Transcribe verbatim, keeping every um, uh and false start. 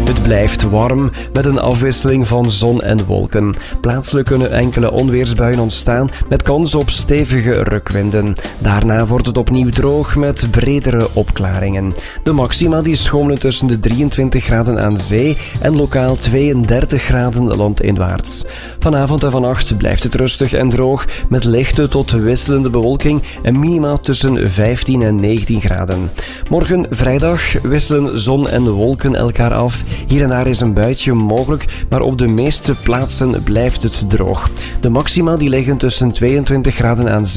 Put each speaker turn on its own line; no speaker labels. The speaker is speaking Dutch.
Het blijft warm met een afwisseling van zon en wolken. Plaatselijk kunnen enkele onweersbuien ontstaan met kans op stevige rukwinden. Daarna wordt het opnieuw droog met bredere opklaringen. De maxima die schommelen tussen de drieëntwintig graden aan zee en lokaal tweeëndertig graden landinwaarts. Vanavond en vannacht blijft het rustig en droog met lichte tot wisselende bewolking en minima tussen vijftien en negentien graden. Morgen vrijdag wisselen zon en wolken elkaar af. Hier en daar is een buitje mogelijk, maar op de meeste plaatsen blijft het droog. De maxima die liggen tussen tweeëntwintig graden aan zee